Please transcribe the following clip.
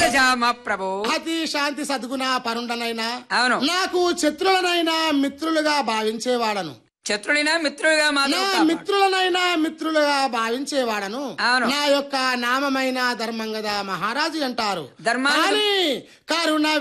జామ ప్రభు. అతి శాంతి సద్గుణ పరుండనైనా అవును. నాకు శత్రులనైనా మిత్రులుగా భావించేవాడను. శత్రులైనా మిత్రులుగా నా మాత్రం మిత్రులనైనా మిత్రులుగా భావించేవాడను. అవును. నా యొక్క నామమైన ధర్మంగద మహారాజు అంటారు. ధర్మాంగద కానీ కరుణ